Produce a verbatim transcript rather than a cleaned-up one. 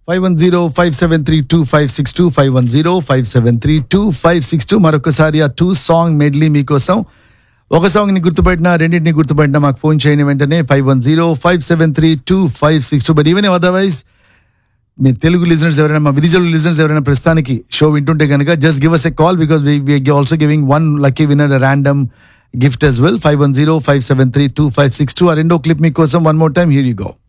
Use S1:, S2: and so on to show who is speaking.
S1: Five one zero five seven three two five six two five one zero five seven three two five six two మరొకసారి ఆ two song medley మీకోసం. ఒక సాంగ్ని గుర్తుపెట్టినా రెండింటిని గుర్తుపెట్టినా మాకు phone చేయని వెంటనే five one zero five seven three two five six two but even otherwise me Telugu listeners ఎవరైనా మా విరిజల్ లిజనర్స్ ఎవరైనా ప్రస్తుతానికి షో వింటుంటే కనుక just give us a call because we also giving one lucky winner random gift as well. Five one zero five seven three two five six two ఆ రెండో clip మీకోసం one more time here you go.